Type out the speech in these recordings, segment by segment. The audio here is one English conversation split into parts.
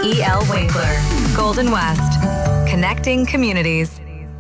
E.L. Winkler. Golden West. Connecting communities.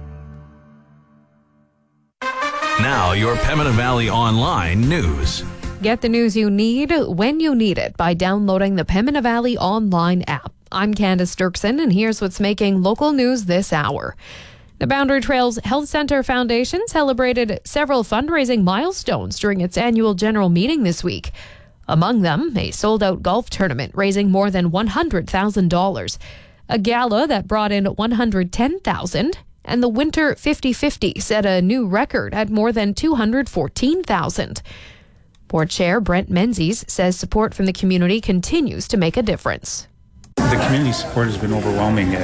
Now, your Pembina Valley Online news. Get the news you need when you need it by downloading the Pembina Valley Online app. I'm Candace Dirksen, and here's what's making local news this hour. The Boundary Trails Health Centre Foundation celebrated several fundraising milestones during its annual general meeting this week. Among them, a sold-out golf tournament raising more than $100,000, a gala that brought in $110,000, and the Winter 50-50 set a new record at more than $214,000. Board Chair Brent Menzies says support from the community continues to make a difference. The community support has been overwhelming,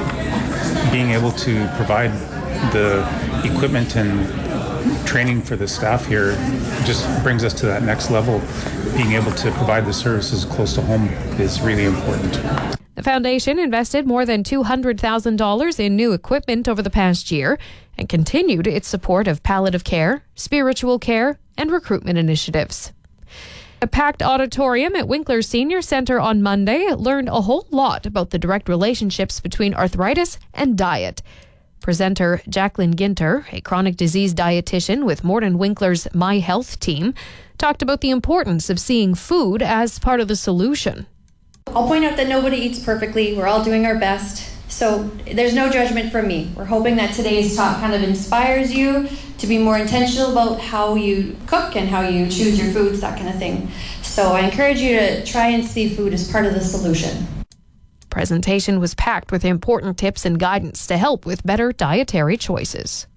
and being able to provide the equipment and training for the staff here just brings us to that next level. Being able to provide the services close to home is really important. The foundation invested more than $200,000 in new equipment over the past year and continued its support of palliative care, spiritual care, and recruitment initiatives. A packed auditorium at Winkler Senior Centre on Monday learned a whole lot about the direct relationships between arthritis and diet. Presenter Jacqueline Ginter, a chronic disease dietitian with Morden Winkler's My Health team, talked about the importance of seeing food as part of the solution. I'll point out that nobody eats perfectly. We're all doing our best. So there's no judgment from me. We're hoping that today's talk kind of inspires you to be more intentional about how you cook and how you choose your foods, that kind of thing. So I encourage you to try and see food as part of the solution. Presentation was packed with important tips and guidance to help with better dietary choices.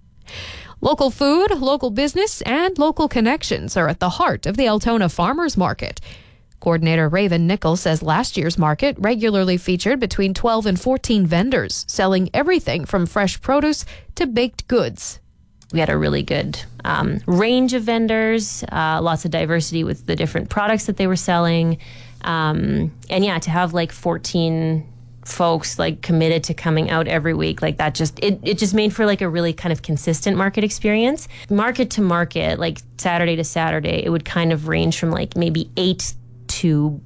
Local food, local business, and local connections are at the heart of the Altona Farmers Market. Coordinator Raven Nickel says last year's market regularly featured between 12 and 14 vendors selling everything from fresh produce to baked goods. We had a really good range of vendors, lots of diversity with the different products that they were selling. And yeah, to have like 14 folks like committed to coming out every week, like that just, it just made for like a really kind of consistent market experience. Market to market, like Saturday to Saturday, it would kind of range from like maybe 8 to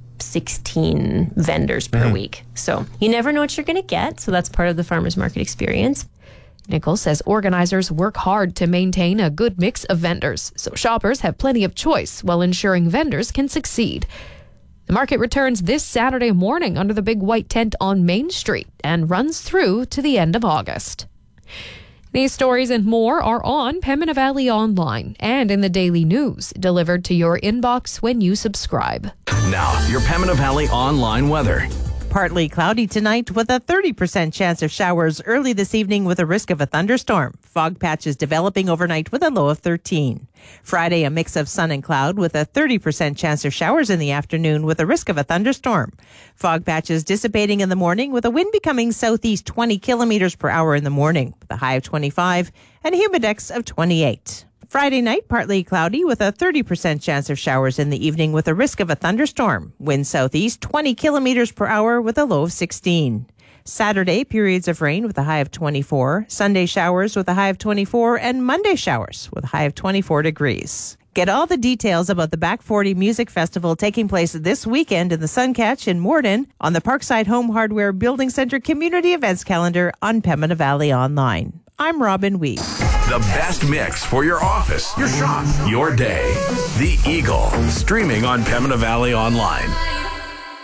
16 vendors per week. So you never know what you're going to get. So that's part of the farmers market experience. Nichols says organizers work hard to maintain a good mix of vendors, so shoppers have plenty of choice while ensuring vendors can succeed. The market returns this Saturday morning under the big white tent on Main Street and runs through to the end of August. These stories and more are on Pembina Valley Online and in the daily news, delivered to your inbox when you subscribe. Now, your Pembina Valley Online weather. Partly cloudy tonight with a 30% chance of showers early this evening with a risk of a thunderstorm. Fog patches developing overnight with a low of 13. Friday, a mix of sun and cloud with a 30% chance of showers in the afternoon with a risk of a thunderstorm. Fog patches dissipating in the morning with a wind becoming southeast 20 kilometers per hour in the morning with a high of 25 and humidex of 28. Friday night, partly cloudy with a 30% chance of showers in the evening with a risk of a thunderstorm. Wind southeast 20 kilometers per hour with a low of 16. Saturday, periods of rain with a high of 24. Sunday, showers with a high of 24. And Monday, showers with a high of 24 degrees. Get all the details about the Back 40 Music Festival taking place this weekend in the Suncatch in Morden on the Parkside Home Hardware Building Center Community Events Calendar on Pembina Valley Online. I'm Robin Wee. The best mix for your office, your shop, your day. The Eagle, streaming on Pembina Valley Online.